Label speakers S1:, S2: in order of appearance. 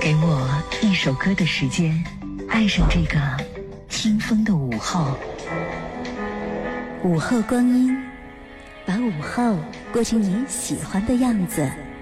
S1: 给我一首歌的时间，爱上这个清风的午后。
S2: 午后光阴，把午后过成你喜欢的样子。